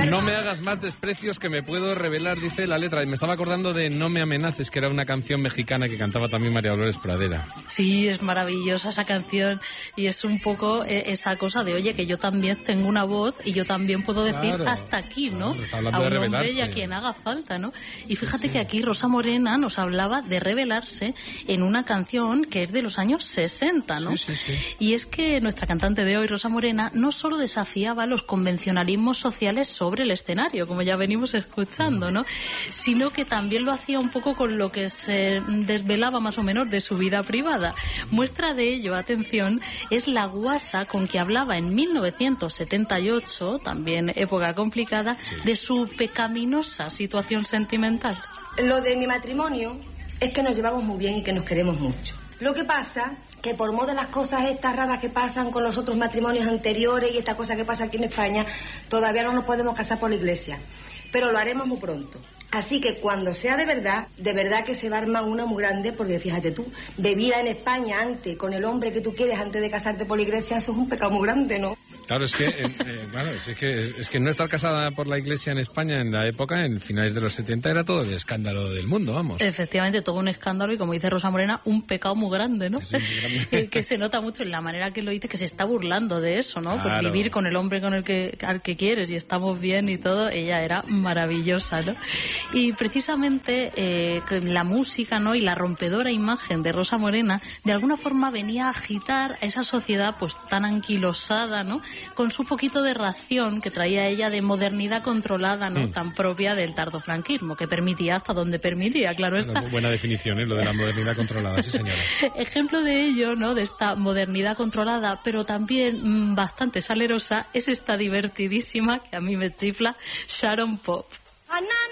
No me hagas más desprecios que me puedo revelar, dice la letra. Y me estaba acordando de No me amenaces, que era una canción mexicana que cantaba también María Dolores Pradera. Sí, es maravillosa esa canción y es un poco esa cosa de, oye, que yo también tengo una voz y yo también puedo decir hasta aquí, ¿no? Claro, a un hombre y a quien haga falta, ¿no? Y fíjate que aquí Rosa Morena nos hablaba de rebelarse en una canción que es de los años 60, ¿no? Sí. Y es que nuestra cantante de hoy, Rosa Morena, no solo desafiaba los convencionalismos sociales sobre el escenario, como ya venimos escuchando, ¿no? Sino que también lo hacía un poco con lo que se desvelaba más o menos de su vida privada. Muestra de ello, atención, es la guasa con que hablaba en 1978, también época complicada, de su pecaminosa situación sentimental. Lo de mi matrimonio es que nos llevamos muy bien y que nos queremos mucho. Lo que pasa que por modo de las cosas estas raras que pasan con los otros matrimonios anteriores y esta cosa que pasa aquí en España, todavía no nos podemos casar por la iglesia. Pero lo haremos muy pronto. Así que cuando sea de verdad que se va a armar una muy grande, porque fíjate tú, vivir en España antes, con el hombre que tú quieres antes de casarte por la iglesia, eso es un pecado muy grande, ¿no? Claro, es que no estar casada por la iglesia en España en la época, en finales de los 70, era todo el escándalo del mundo, vamos. Efectivamente, todo un escándalo y, como dice Rosa Morena, un pecado muy grande, ¿no? Sí, muy grande. Que se nota mucho en la manera que lo dice, que se está burlando de eso, ¿no? Claro. Por vivir con el hombre al que quieres y estamos bien y todo, ella era maravillosa, ¿no? Y precisamente la música, ¿no?, y la rompedora imagen de Rosa Morena de alguna forma venía a agitar a esa sociedad pues tan anquilosada, ¿no?, con su poquito de ración que traía ella de modernidad controlada, ¿no?, tan propia del tardofranquismo, que permitía hasta donde permitía, claro está. Muy buena definición, lo de la modernidad controlada, sí señora. Ejemplo de ello, ¿no?, de esta modernidad controlada, pero también bastante salerosa, es esta divertidísima, que a mí me chifla, Sharon Pop.